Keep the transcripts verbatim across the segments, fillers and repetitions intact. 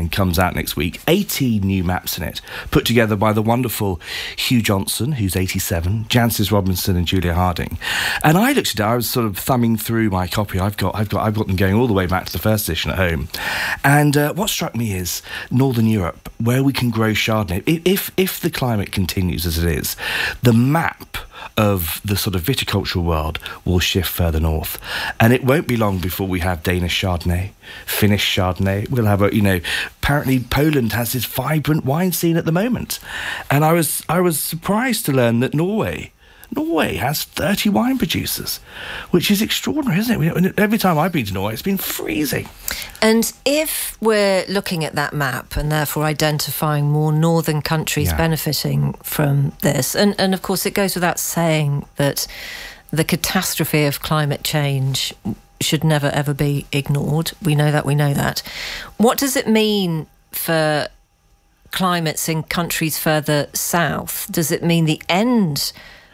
wine comes out next week. eighteen new maps in it, put together by the wonderful Hugh Johnson, who's eighty-seven, Jancis Robinson and Julia Harding. And I looked at it, I was sort of thumbing through my copy. I've got I've got, I've got them going all the way back to the first edition at home. And uh, what struck me is Northern Europe, where we can grow Chardonnay. If, if the climate continues as it is, the map of the sort of viticultural world will shift further north, and it won't be long before we have Danish Chardonnay, Finnish Chardonnay. We'll have a, you know, apparently Poland has this vibrant wine scene at the moment, and I was I was surprised to learn that Norway. Norway has thirty wine producers, which is extraordinary, isn't it? Every time I've been to Norway, it's been freezing. And if we're looking at that map and therefore identifying more northern countries yeah. benefiting from this, and, and of course it goes without saying that the catastrophe of climate change should never ever be ignored. We know that, we know that. What does it mean for climates in countries further south? Does it mean the end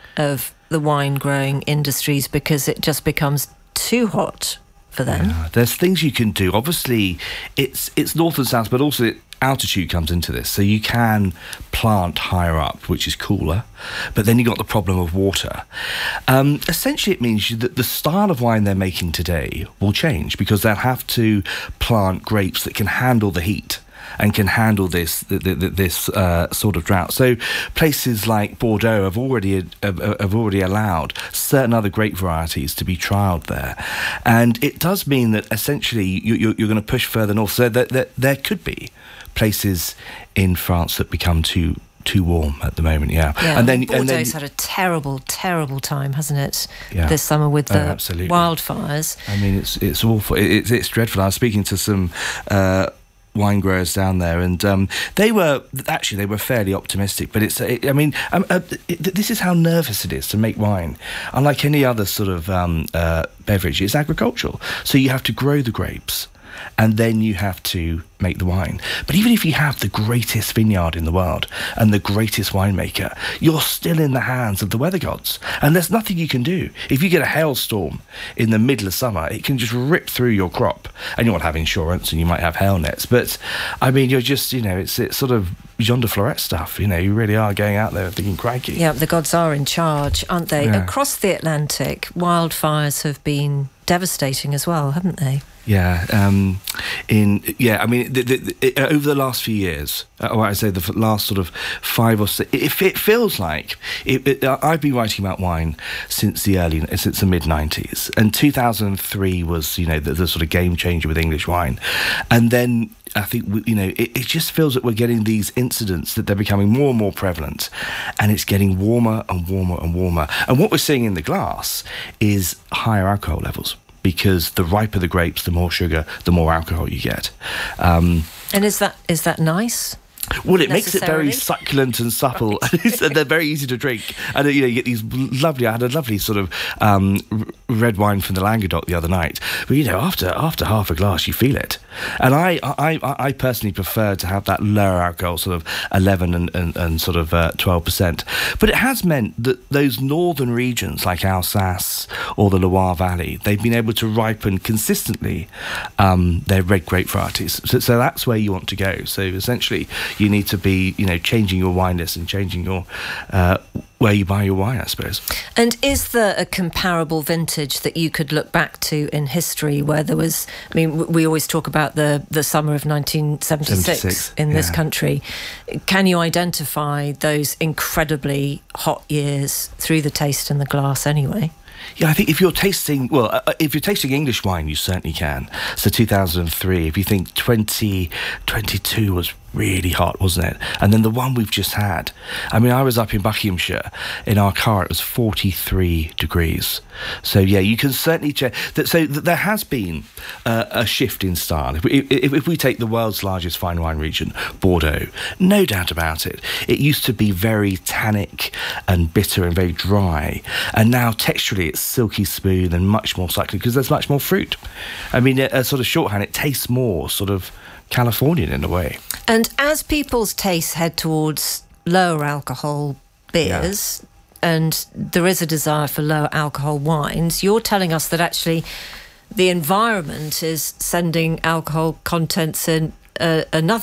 of the wine growing industries because it just becomes too hot for them? Yeah, there's things you can do. Obviously, it's it's north and south, but also altitude comes into this. So you can plant higher up, which is cooler, but then you've got the problem of water. Um, essentially, it means that the style of wine they're making today will change because they'll have to plant grapes that can handle the heat and can handle this this uh, sort of drought. So places like Bordeaux have already have, have already allowed certain other grape varieties to be trialled there, and it does mean that essentially you, you're, you're going to push further north. So that, that there could be places in France that become too too warm at the moment. Yeah, yeah and then Bordeaux's and then, had a terrible, terrible time, hasn't it? Yeah. This summer with the oh, absolutely. wildfires. I mean, it's it's awful. It, it's it's dreadful. I was speaking to some Uh, wine growers down there, and um, they were actually they were fairly optimistic. But it's, it, I mean, um, uh, it, this is how nervous it is to make wine. Unlike any other sort of um, uh, beverage, it's agricultural. So you have to grow the grapes, and then you have to make the wine. But even if you have the greatest vineyard in the world and the greatest winemaker, you're still in the hands of the weather gods, and there's nothing you can do. If you get a hailstorm in the middle of summer, it can just rip through your crop, and you won't have insurance and you might have hail nets, but I mean, you're just, you know, it's it's sort of Jean de Florette stuff. You know, you really are going out there thinking, crikey. Yeah, the gods are in charge, aren't they? Yeah. Across the Atlantic, wildfires have been devastating as well, haven't they? Yeah, um, in yeah, I mean, the, the, it, over the last few years, uh, or I say the last sort of five or six, it, it feels like it, it, I've been writing about wine since the early, since the mid nineties, and two thousand three was, you know, the, the sort of game changer with English wine, and then I think we, you know, it, it just feels that we're getting these incidents that they're becoming more and more prevalent, and it's getting warmer and warmer and warmer, and what we're seeing in the glass is higher alcohol levels. Because the riper the grapes, the more sugar, the more alcohol you get. Um, and is that is that nice? Well, it makes it very succulent and supple. Right. And they're very easy to drink. And you know, you get these lovely. I had a lovely sort of um, red wine from the Languedoc the other night. But you know, after after half a glass, you feel it. And I I, I personally prefer to have that lower alcohol, sort of eleven and, and, and sort of uh, twelve percent. But it has meant that those northern regions like Alsace or the Loire Valley, they've been able to ripen consistently um, their red grape varieties. So, so that's where you want to go. So essentially, you need to be, you know, changing your wine list and changing your uh, where you buy your wine, I suppose. And is there a comparable vintage that you could look back to in history where there was, I mean, we always talk about the, the summer of nineteen seventy-six, seventy-six in this yeah. country. Can you identify those incredibly hot years through the taste and the glass anyway? Yeah, I think if you're tasting, well, uh, if you're tasting English wine, you certainly can. So two thousand three, if you think twenty twenty-two was really hot, wasn't it? And then the one we've just had, I mean, I was up in Buckinghamshire in our car, it was forty-three degrees. So yeah, you can certainly check that. So that there has been uh, a shift in style. If we, if, if we take the world's largest fine wine region, Bordeaux, no doubt about it, it used to be very tannic and bitter and very dry, and now texturally it's silky smooth and much more succulent because there's much more fruit. I mean, a, a sort of shorthand, it tastes more sort of Californian in a way. And as people's tastes head towards lower alcohol beers, yeah. and there is a desire for lower alcohol wines, you're telling us that actually the environment is sending alcohol contents in uh, another